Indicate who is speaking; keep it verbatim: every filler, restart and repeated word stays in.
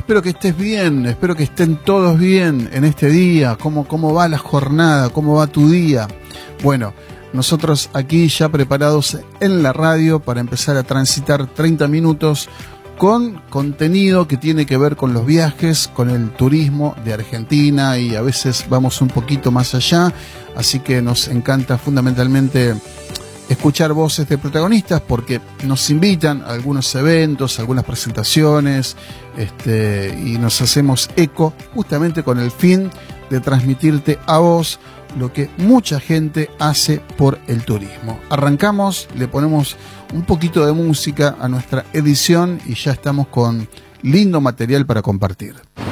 Speaker 1: Espero que estés bien, espero que estén todos bien en este día. ¿Cómo, cómo va la jornada? ¿Cómo va tu día? Bueno, nosotros aquí ya preparados en la radio para empezar a transitar treinta minutos con contenido que tiene que ver con los viajes, con el turismo de Argentina, y a veces vamos un poquito más allá, así que nos encanta fundamentalmente escuchar voces de protagonistas porque nos invitan a algunos eventos, a algunas presentaciones, este, y nos hacemos eco justamente con el fin de transmitirte a vos lo que mucha gente hace por el turismo. Arrancamos, le ponemos un poquito de música a nuestra edición y ya estamos con lindo material para compartir.